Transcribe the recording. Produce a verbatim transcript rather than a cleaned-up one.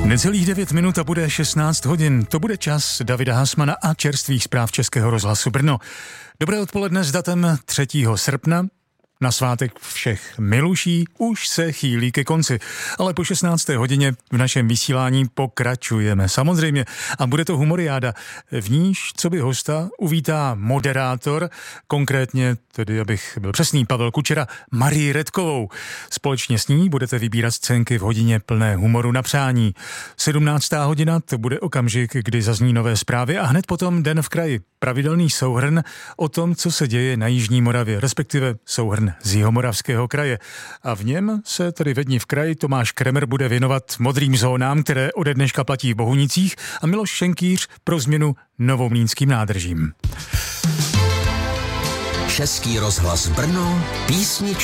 Necelých devět minut a bude šestnáct hodin. To bude čas Davida Hasmana a čerstvých zpráv Českého rozhlasu Brno. Dobré odpoledne s datem třetího srpna. Na svátek všech miluší už se chýlí ke konci, ale po šestnácté hodině v našem vysílání pokračujeme. Samozřejmě a bude to humoriáda, v níž co by hosta uvítá moderátor, konkrétně tedy, abych byl přesný, Pavel Kučera, Marii Redkovou. Společně s ní budete vybírat scénky v hodině plné humoru na přání. sedmnáctá hodina, to bude okamžik, kdy zazní nové zprávy a hned potom Den v kraji. Pravidelný souhrn o tom, co se děje na Jižní Moravě, respektive souhrn z Jihomoravského kraje. A v něm se tedy ve Dni v kraji Tomáš Kremer bude věnovat modrým zónám, které ode dneška platí v Bohunicích, a Miloš Šenkýř pro změnu Novomlýnským nádržím. Český rozhlas Brno, písničky